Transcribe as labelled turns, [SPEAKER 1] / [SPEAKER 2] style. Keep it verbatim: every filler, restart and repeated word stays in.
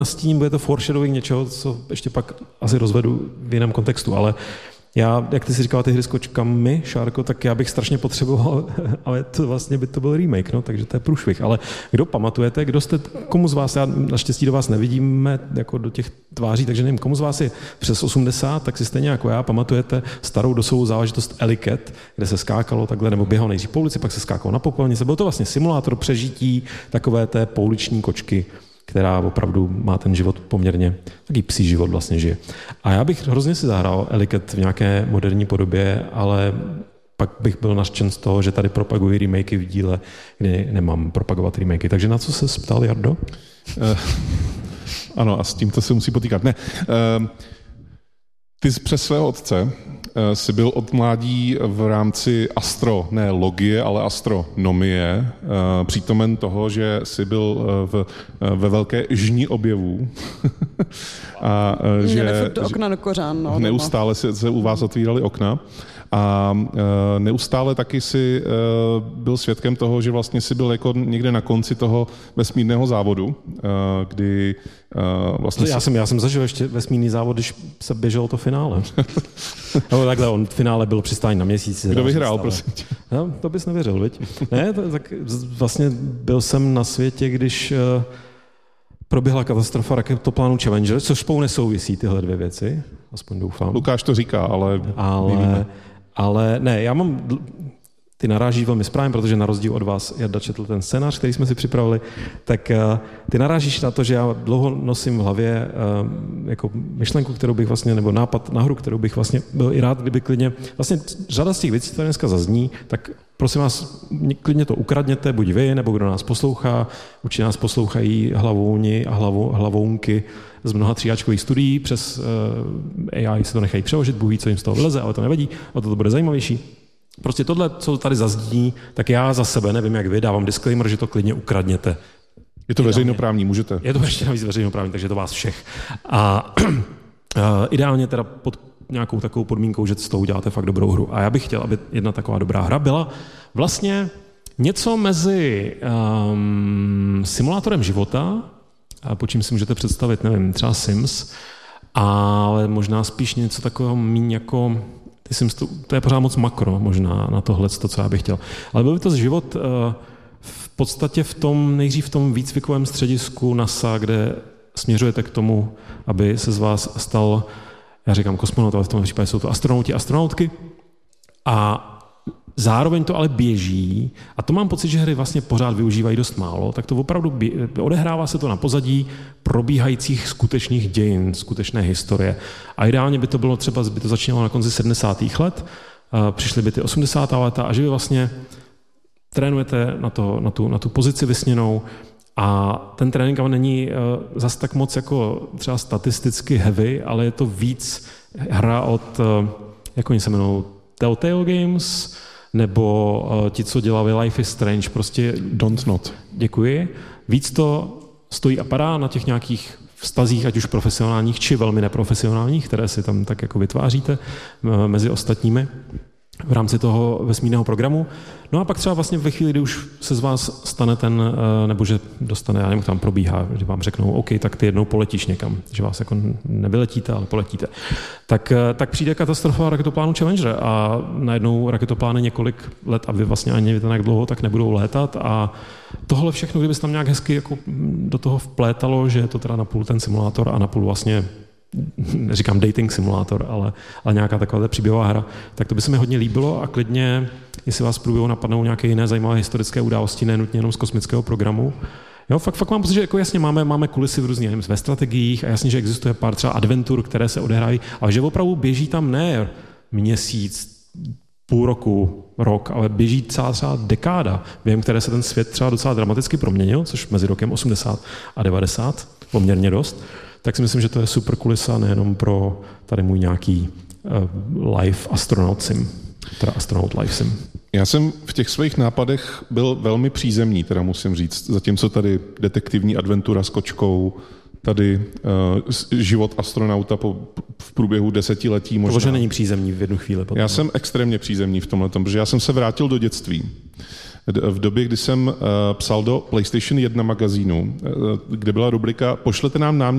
[SPEAKER 1] s tím bude to foreshadowing něčeho, co ještě pak asi rozvedu v jiném kontextu, ale já, jak ty si říkala ty hry s kočkami, Šárko, tak já bych strašně potřeboval, ale to vlastně by to byl remake, no, takže to je průšvih. Ale kdo pamatujete, kdo jste, komu z vás, já naštěstí do vás nevidíme, jako do těch tváří, takže nevím, komu z vás je přes osmdesát, tak si stejně jako já pamatujete starou dosovou záležitost Eliket, kde se skákalo takhle, nebo běhalo nejdřív po ulici, pak se skákalo na popelnici. Byl to vlastně simulátor přežití takové té pouliční kočky, která opravdu má ten život poměrně, taký psí život vlastně žije. A já bych hrozně si zahrál Eliket v nějaké moderní podobě, ale pak bych byl nařčen z toho, že tady propagují remakey v díle, kdy nemám propagovat remakey. Takže na co se ptal, Jardo? Uh,
[SPEAKER 2] ano, a s tímto se musí potýkat. Ne, uh, ty přes svého otce uh, jsi byl od mládí v rámci astro, ne logie, ale astronomie, uh, přítomen toho, že jsi byl uh, v, uh, ve velké žní objevů. A uh, že,
[SPEAKER 3] do okna do kořán, no,
[SPEAKER 2] neustále se, se u vás otvíraly okna. A uh, neustále taky si uh, byl svědkem toho, že vlastně si byl jako někde na konci toho vesmírného závodu, uh, kdy uh, vlastně...
[SPEAKER 1] Já jsem, já jsem zažil ještě vesmírný závod, když se běželo to finále. No takhle, on v finále byl přistání na měsíci.
[SPEAKER 2] Kdo vyhrál, prosím tě?
[SPEAKER 1] No, to bys nevěřil, viď? Ne, to, tak vlastně byl jsem na světě, když uh, proběhla katastrofa raketoplánu Challenger, což spolu nesouvisí tyhle dvě věci, aspoň doufám.
[SPEAKER 2] Lukáš to říká, ale...
[SPEAKER 1] Ale... Ale ne, já mám, ty naráží velmi správně, protože na rozdíl od vás, Jarda četl ten scénář, který jsme si připravili, tak uh, ty narážíš na to, že já dlouho nosím v hlavě uh, jako myšlenku, kterou bych vlastně, nebo nápad na hru, kterou bych vlastně byl i rád, kdyby klidně, vlastně řada z těch věcí, které dneska zazní, tak prosím vás, klidně to ukradněte, buď vy, nebo kdo nás poslouchá, určitě nás poslouchají hlavouni a hlavo, hlavounky z mnoha tříáčkových studií, přes uh, A I se to nechají přeložit, Bůh ví, co jim z toho vyleze, ale to nevadí, o to, to bude zajímavější. Prostě tohle, co tady zazní, tak já za sebe, nevím jak vy, dávám disclaimer, že to klidně ukradněte.
[SPEAKER 2] Je to veřejnoprávní, můžete.
[SPEAKER 1] Je to ještě navíc veřejnoprávní, takže to vás všech. A uh, ideálně teda pod nějakou takovou podmínkou, že s tou uděláte fakt dobrou hru. A já bych chtěl, aby jedna taková dobrá hra byla vlastně něco mezi um, simulátorem života, po čím si můžete představit, nevím, třeba Sims, ale možná spíš něco takového míň jako, ty Sims, to, to je pořád moc makro možná na tohle, to, co já bych chtěl. Ale byl by to život uh, v podstatě v tom, nejdřív v tom výcvikovém středisku NASA, kde směřujete k tomu, aby se z vás stal, já říkám kosmonaut, ale v tom případě jsou to astronauti, astronautky. A zároveň to ale běží, a to mám pocit, že hry vlastně pořád využívají dost málo, tak to opravdu bě- odehrává se to na pozadí probíhajících skutečných dějin, skutečné historie. A ideálně by to bylo třeba, by to začínalo na konci sedmdesátých let, přišly by ty osmdesátá léta a že vy vlastně trénujete na, to, na, tu, na tu pozici vysněnou a ten trénink není uh, zas tak moc jako třeba statisticky heavy, ale je to víc hra od, uh, jak oni se jmenují, Telltale Games, nebo uh, ti, co dělali Life is Strange, prostě...
[SPEAKER 2] Don't Not.
[SPEAKER 1] Děkuji. Víc to stojí a padá na těch nějakých vztazích, ať už profesionálních, či velmi neprofesionálních, které si tam tak jako vytváříte uh, mezi ostatními v rámci toho vesmírného programu. No a pak třeba vlastně ve chvíli, kdy už se z vás stane ten, nebo že dostane, já nevím, tam probíhá, že vám řeknou, OK, tak ty jednou poletíš někam, že vás jako nevyletíte, ale poletíte. Tak, tak přijde katastrofa raketoplánu Challenger a najednou raketoplány několik let a vy vlastně ani nevíte, jak dlouho, tak nebudou létat a tohle všechno, kdyby se tam nějak hezky jako do toho vplétalo, že je to teda napůl ten simulátor a napůl vlastně neříkám dating simulátor, ale, ale nějaká taková příběhová hra, tak to by se mi hodně líbilo a klidně, jestli vás v průběhu napadnou nějaké jiné zajímavé historické události, nenutně jenom z kosmického programu. Jo, fakt, fakt mám pocit, že jako jasně máme, máme kulisy v různých ve strategiích a jasně, že existuje pár třeba adventur, které se odehrají, ale že opravdu běží tam ne měsíc, půl roku, rok, ale běží celá třeba dekáda, během které se ten svět třeba docela dramaticky proměnil, což mezi rokem osmdesát a devadesát poměrně dost. Tak si myslím, že to je super kulisa nejenom pro tady můj nějaký uh, live astronaut sim, teda astronaut live sim.
[SPEAKER 2] Já jsem v těch svých nápadech byl velmi přízemní, teda musím říct, zatímco tady detektivní adventura s kočkou, tady uh, život astronauta po, v průběhu desetiletí možná.
[SPEAKER 1] Protože není přízemní v jednu chvíli. Potom.
[SPEAKER 2] Já jsem extrémně přízemní v tomhle, protože já jsem se vrátil do dětství. V době, kdy jsem psal do PlayStation jedna magazínu, kde byla rubrika Pošlete nám námět